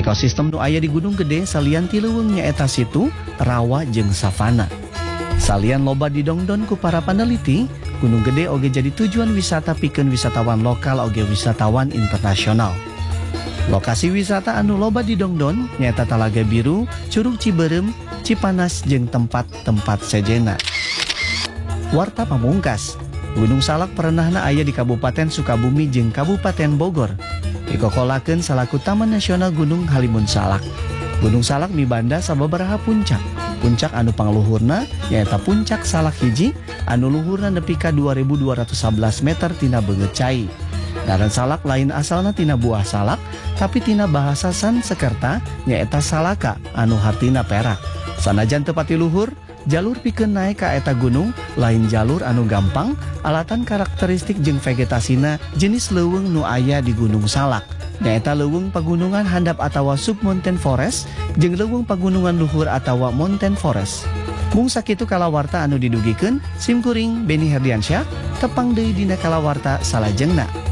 Ekosistem nu aya di Gunung Gede salian ti leuweung nyaeta situ, rawa jeung savana. Salian loba didongdon ku para paneliti, Gunung Gede oge jadi tujuan wisata pikeun wisatawan lokal oge wisatawan internasional. Lokasi wisata anu loba didongdon nyaeta Talaga Biru, Curug Ciberem, Cipanas jeung tempat-tempat sejena. Warta pamungkas, Gunung Salak perenahna aya di Kabupaten Sukabumi jeung Kabupaten Bogor. Dikokolakeun salaku Taman Nasional Gunung Halimun Salak. Gunung Salak mibanda sababaraha puncak. Puncak anu pangluhurna nyaeta Puncak Salak Hiji anu luhurna nepi ka 2211 meter tina beungeut cai. Ngaran salak lain asalna tina buah salak, tapi tina bahasa Sanskerta nyaeta salaka anu hartina perak. Sanajan teu pati luhur, jalur pikeun naek ka eta gunung lain jalur anu gampang, alatan karakteristik jeung vegetasina jenis leuweung nu aya di Gunung Salak. Nyaeta leuweung pagunungan handap atawa submountain forest jeung leuweung pagunungan luhur atawa mountain forest. Mung sakitu kalawarta anu didugikeun, simkuring Beni Herdiansyah tepang deui dina kalawarta salajengna.